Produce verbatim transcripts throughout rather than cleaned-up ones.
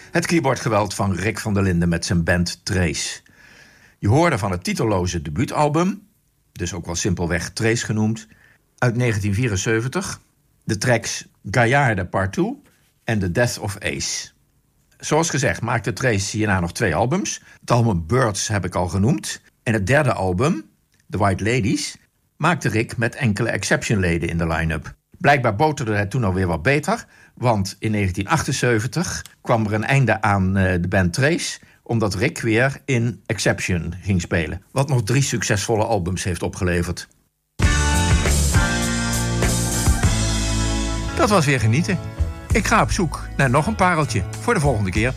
Het keyboardgeweld van Rick van der Linden met zijn band Trace. Je hoorde van het titelloze debuutalbum, dus ook wel simpelweg Trace genoemd, uit negentien vierenzeventig, de tracks Gaillarde Part twee en The Death of Ace. Zoals gezegd maakte Trace hierna nog twee albums. Het album Birds heb ik al genoemd. En het derde album, The White Ladies, maakte Rick met enkele Exception-leden in de line-up. Blijkbaar boterde het toen alweer wat beter, want in negentien achtenzeventig kwam er een einde aan de band Trace, omdat Rick weer in Exception ging spelen, wat nog drie succesvolle albums heeft opgeleverd. Dat was weer genieten. Ik ga op zoek naar nog een pareltje voor de volgende keer.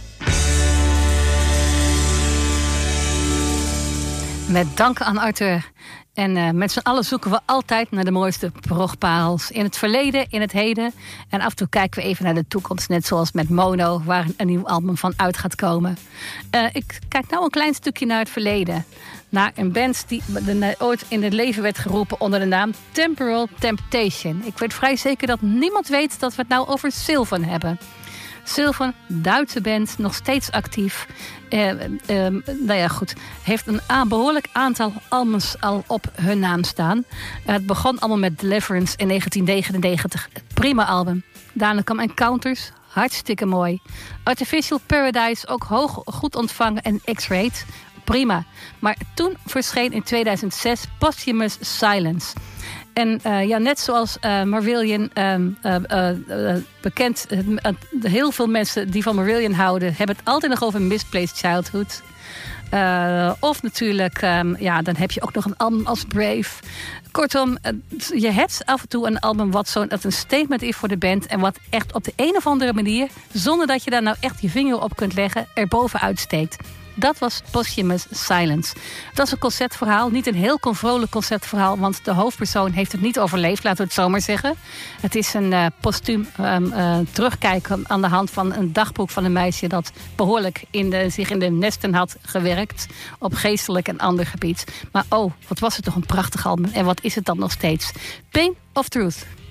Met dank aan Arthur. En uh, met z'n allen zoeken we altijd naar de mooiste progparels. In het verleden, in het heden. En af en toe kijken we even naar de toekomst. Net zoals met Mono, waar een nieuw album van uit gaat komen. Uh, ik kijk nou een klein stukje naar het verleden. Naar een band die de, ooit in het leven werd geroepen onder de naam Temporal Temptation. Ik weet vrij zeker dat niemand weet dat we het nou over Sylvan hebben. Sylvan, Duitse band, nog steeds actief. Eh, eh, nou ja, goed. Heeft een a- behoorlijk aantal albums al op hun naam staan. Uh, het begon allemaal met Deliverance in negentien negenennegentig. Prima album. Daarna kwam Encounters. Hartstikke mooi. Artificial Paradise, ook hoog goed ontvangen. En X-Rayed. Prima. Maar toen verscheen in tweeduizend zes Posthumous Silence. En uh, ja, net zoals uh, Marillion, uh, uh, uh, bekend, uh, uh, heel veel mensen die van Marillion houden, hebben het altijd nog over Misplaced Childhood. Uh, of natuurlijk, um, ja, dan heb je ook nog een album als Brave. Kortom, uh, je hebt af en toe een album wat zo'n dat een statement is voor de band en wat echt op de een of andere manier, zonder dat je daar nou echt je vinger op kunt leggen, erbovenuit steekt. Dat was Posthumous Silence. Dat is een concertverhaal, niet een heel vrolijk concertverhaal, want de hoofdpersoon heeft het niet overleefd, laten we het zo maar zeggen. Het is een uh, postuum um, uh, terugkijken aan de hand van een dagboek van een meisje dat behoorlijk in de, zich in de nesten had gewerkt op geestelijk en ander gebied. Maar oh, wat was het toch een prachtig album en wat is het dan nog steeds? Pain of Truth.